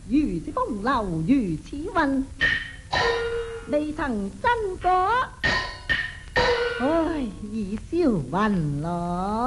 如此風流，如此運，未曾真過，唉，已銷魂咯。